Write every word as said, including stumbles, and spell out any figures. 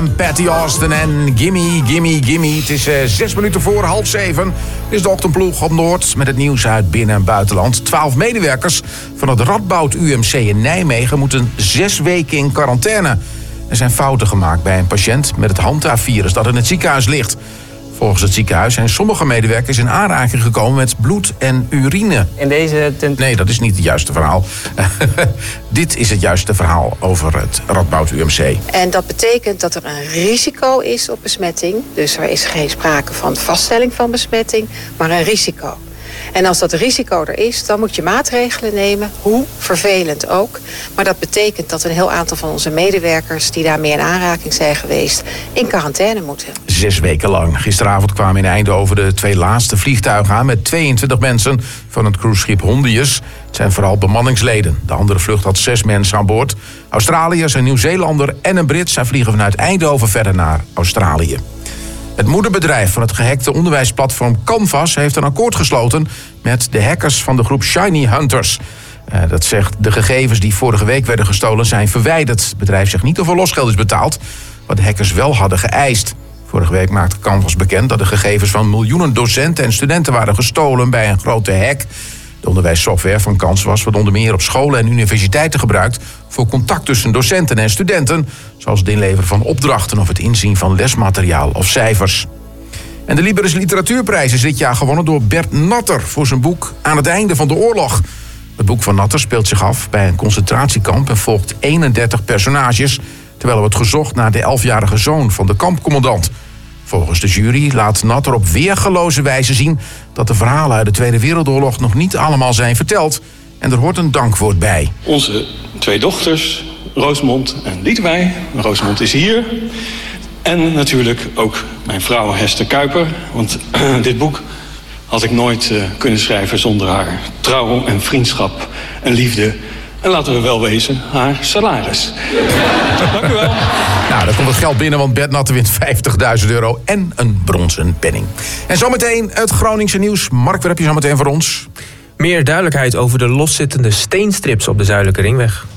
en Patty Austin en Gimme, Gimme, Gimme. Het is uh, zes minuten voor half zeven. Dit is de ochtendploeg op Noord met het nieuws uit binnen- en buitenland. Twaalf medewerkers van het Radboud U M C in Nijmegen moeten zes weken in quarantaine. Er zijn fouten gemaakt bij een patiënt met het Hanta-virus dat in het ziekenhuis ligt. Volgens het ziekenhuis zijn sommige medewerkers in aanraking gekomen met bloed en urine. In deze tent... Nee, dat is niet het juiste verhaal. Dit is het juiste verhaal over het Radboud U M C. En dat betekent dat er een risico is op besmetting. Dus er is geen sprake van vaststelling van besmetting, maar een risico. En als dat risico er is, dan moet je maatregelen nemen, hoe vervelend ook. Maar dat betekent dat een heel aantal van onze medewerkers die daarmee in aanraking zijn geweest, in quarantaine moeten. Zes weken lang. Gisteravond kwamen in Eindhoven de twee laatste vliegtuigen aan met tweeëntwintig mensen van het cruiseschip Hondius. Het zijn vooral bemanningsleden. De andere vlucht had zes mensen aan boord. Australiërs, een Nieuw-Zeelander en een Brit. Zij vliegen vanuit Eindhoven verder naar Australië. Het moederbedrijf van het gehackte onderwijsplatform Canvas heeft een akkoord gesloten met de hackers van de groep Shiny Hunters. Uh, dat zegt de gegevens die vorige week werden gestolen zijn verwijderd. Het bedrijf zegt niet of er losgeld is betaald, wat de hackers wel hadden geëist. Vorige week maakte Canvas bekend dat de gegevens van miljoenen docenten en studenten waren gestolen bij een grote hack. De onderwijssoftware van Canvas wordt onder meer op scholen en universiteiten gebruikt voor contact tussen docenten en studenten, zoals het inleveren van opdrachten of het inzien van lesmateriaal of cijfers. En de Liberis Literatuurprijs is dit jaar gewonnen door Bert Natter voor zijn boek Aan het einde van de oorlog. Het boek van Natter speelt zich af bij een concentratiekamp en volgt eenendertig personages, terwijl er wordt gezocht naar de elfjarige zoon van de kampcommandant. Volgens de jury laat Natter op weergeloze wijze zien dat de verhalen uit de Tweede Wereldoorlog nog niet allemaal zijn verteld. En er hoort een dankwoord bij. Onze twee dochters, Roosmond en Liedewij. Roosmond is hier. En natuurlijk ook mijn vrouw Hester Kuiper. Want dit boek had ik nooit uh, kunnen schrijven zonder haar trouw en vriendschap en liefde. En laten we wel wezen, haar salaris. Dank u wel. Nou, dan komt het geld binnen, want Bert Natter wint vijftigduizend euro en een bronzen penning. En zometeen het Groningse nieuws. Mark, wat heb je zometeen voor ons? Meer duidelijkheid over de loszittende steenstrips op de Zuidelijke Ringweg.